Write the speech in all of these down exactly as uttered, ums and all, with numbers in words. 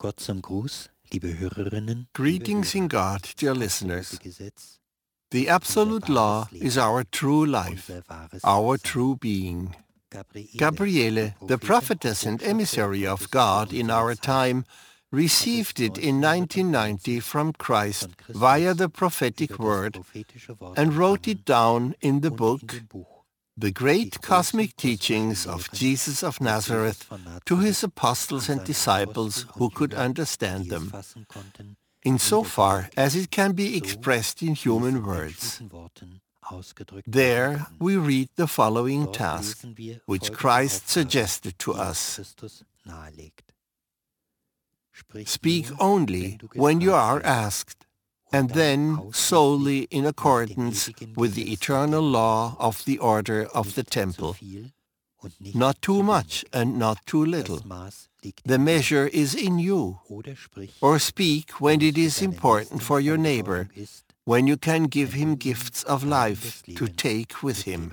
Gott zum Gruß, liebe Hörerinnen. Greetings in God, dear listeners. Gesetz, The absolute law is our true life, unser wahres our Sein. true being. Gabriele, Gabriele, the prophetess and emissary of God in our time, received it in nineteen ninety from Christ via the prophetic word and wrote it down in the book, The Great Cosmic Teachings of Jesus of Nazareth, to his apostles and disciples who could understand them, insofar as it can be expressed in human words. There we read the following task, which Christ suggested to us. Speak only when you are asked, and then solely in accordance with the eternal law of the order of the temple. Not too much and not too little. The measure is in you. Or speak when it is important for your neighbor, when you can give him gifts of life to take with him.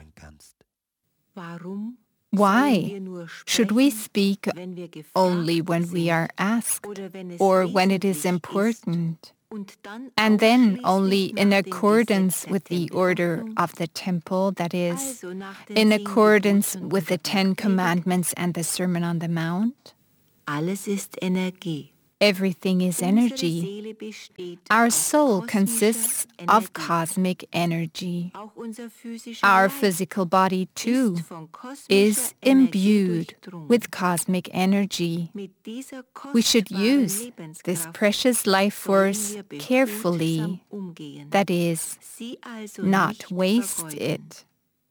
Why should we speak only when we are asked, or when it is important, and then only in accordance with the order of the temple, that is, in accordance with the Ten Commandments and the Sermon on the Mount? Alles ist Energie. Everything is energy. Our soul consists of cosmic energy. Our physical body, too, is imbued with cosmic energy. We should use this precious life force carefully, that is, not waste it.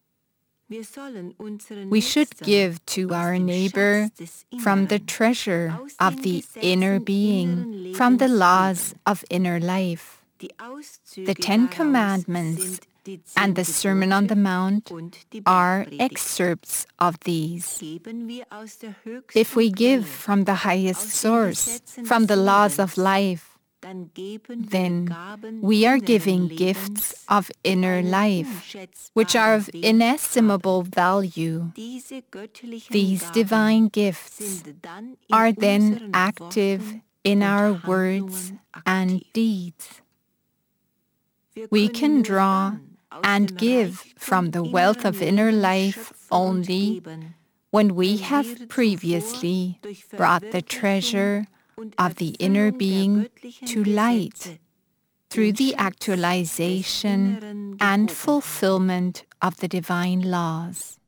We should give to our neighbor from the treasure of the inner being, from the laws of inner life. The Ten Commandments and the Sermon on the Mount are excerpts of these. If we give from the highest source, from the laws of life, then we are giving gifts of inner life, which are of inestimable value. These divine gifts are then active in our words and deeds. We can draw and give from the wealth of inner life only when we have previously brought the treasure of the inner being to light through the actualization and fulfillment of the divine laws.